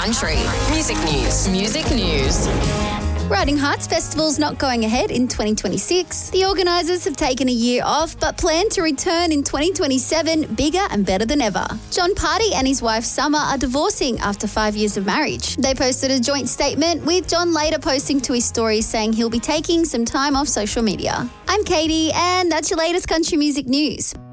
country. Music news. Music news. Riding Hearts Festival's not going ahead in 2026. The organisers have taken a year off but plan to return in 2027 bigger and better than ever. John Party and his wife Summer are divorcing after 5 years of marriage. They posted a joint statement, with John later posting to his story saying he'll be taking some time off social media. I'm Katie, and that's your latest country music news.